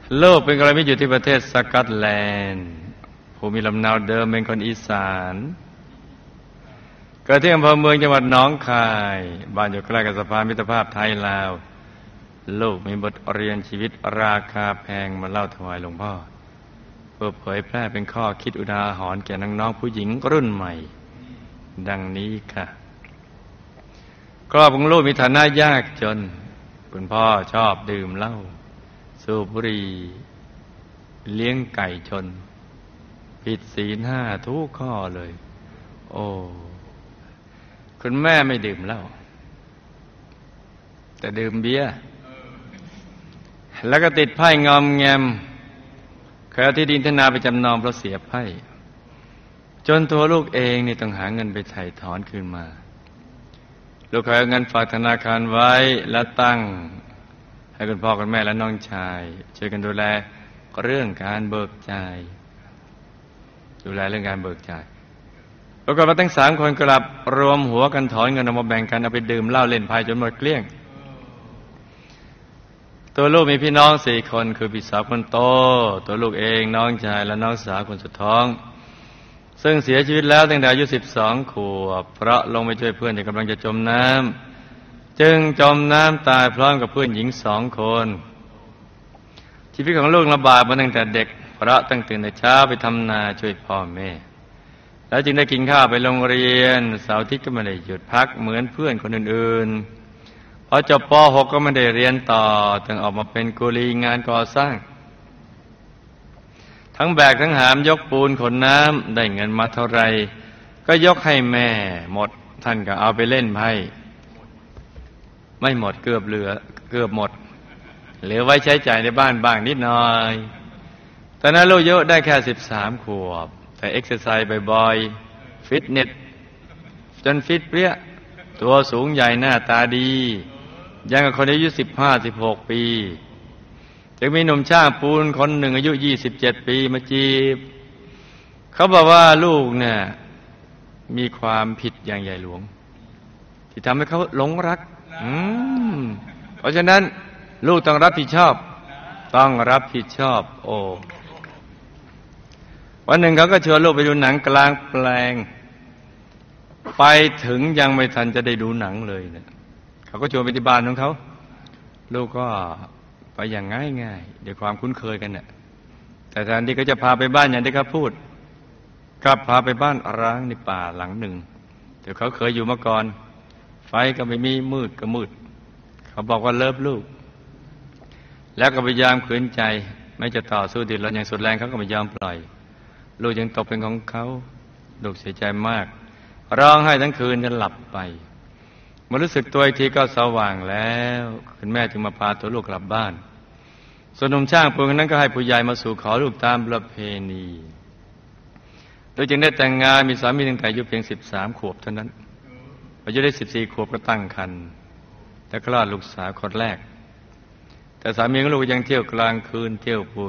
โลกเป็นกรณีอยู่ที่ประเทศสกอตแลนด์ผู้มีลำเนาเดิมเป็นคนอีสานเกิดที่อำเภอเมืองจังหวัดหนองคายบ้านอยู่ใกล้กับสะพานมิตรภาพไทยลาวลูกมีบทเรียนชีวิตราคาแพงมาเล่าถวายหลวงพ่อเพื่อเผยแพร่เป็นข้อคิดอุทาหรณ์แก่น้องๆผู้หญิงรุ่นใหม่ดังนี้ค่ะครอบครัวของลูกมีฐานะยากจนคุณพ่อชอบดื่มเหล้าสูบบุหรี่เลี้ยงไก่ชนผิดศีลห้าทุกข้อเลยโอ้คุณแม่ไม่ดื่มเหล้าแต่ดื่มเบียร์แล้วก็ติดไพ่งอมแงมเคยเอาที่ดินที่นาไปจำนองเพราะเสียไพ่จนตัวลูกเองนี่ต้องหาเงินไปไถ่ถอนคืนมาลูกเคยเอาเงินฝากธนาคารไว้แล้วตั้งให้คุณพ่อคุณแม่และน้องชายช่วยกันดูแลเรื่องการเบิกจ่ายปรากฏว่าทั้ง3 คนกลับรวมหัวกันถอนเงินออกมาแบ่งกันเอาไปดื่มเหล้าเล่นไพ่จนหมดเกลี้ยงตัวลูกมีพี่น้อง4 คนคือพี่สาวคนโตตัวลูกเองน้องชายและน้องสาวคนสุดท้องซึ่งเสียชีวิตแล้วตั้งแต่อายุ12 ขวบเพราะลงไปช่วยเพื่อนที่กำลังจะจมน้ำจึงจมน้ำตายพร้อมกับเพื่อนหญิง2 คนชีวิตของลูกลำบากมาตั้งแต่เด็กเพราะต้องตื่นแต่เช้าไปทำนาช่วยพ่อแม่แล้วจึงได้กินข้าวไปโรงเรียนเสาร์อาทิตย์ก็ไม่ได้หยุดพักเหมือนเพื่อนคนอื่นๆพอจบป .6 ก็ไม่ได้เรียนต่อต้องออกมาเป็นกุลีงานก่อสร้างทั้งแบกทั้งหามยกปูนขนน้ำได้เงินมาเท่าไรก็ยกให้แม่หมดท่านก็เอาไปเล่นไพ่ไม่หมดเกือบหมดเหลือไว้ใช้จ่ายในบ้านบ้างนิดหน่อยตอนนั้นลูกอายุได้แค่13 ขวบแต่เอ็กซ์ไซส์บ่อยๆฟิตเนสจนฟิตเปรี้ยตัวสูงใหญ่หน้าตาดียังกับคนอายุ15-16 ปีจึงมีหนุ่มช่างปูนคนหนึ่งอายุ27 ปีมาจีบเขาบอกว่าลูกเนี่ยมีความผิดอย่างใหญ่หลวงที่ทำให้เขาหลงรักเพราะฉะนั้นลูกต้องรับผิดชอบโอ้วันหนึ่งเขาก็ชวนลูกไปดูหนังกลางแปลงไปถึงยังไม่ทันจะได้ดูหนังเลยเนี่ยเขาก็ชวนไปที่บ้านของเขาลูกก็ไปอย่างง่ายๆด้วยความคุ้นเคยกันเนี่ยแต่แทนที่เขาจะพาไปบ้านอย่างที่เขาพูดกลับพาไปบ้านร้างในป่าหลังหนึ่งแต่เขาเคยอยู่มาก่อนไฟก็ไม่มีมืดก็มืดเขาบอกว่าเลิฟลูกแล้วก็พยายามขืนใจไม่จะต่อสู้ดิ้นรนอย่างสุดแรงเขาก็ไม่ยอมปล่อยลูกยังตกเป็นของเขาลูกเสียใจมากร้องไห้ทั้งคืนจนหลับไปเมื่อรู้สึกตัวอีกทีก็สว่างแล้วคุณแม่จึงมาพาตัวลูกกลับบ้านส่วนหนุ่มช่างปูนนั้นก็ให้ผู้ใหญ่มาสู่ขอลูกตามประเพณีโดยจึงได้แต่งงานมีสามีตั้งแต่อายุเพียง13 ขวบเท่านั้นอายุได้14 ขวบก็ตั้งครรภ์และคลอดลูกสาวคนแรกแต่สามีของลูกยังเที่ยวกลางคืนเที่ยวผู้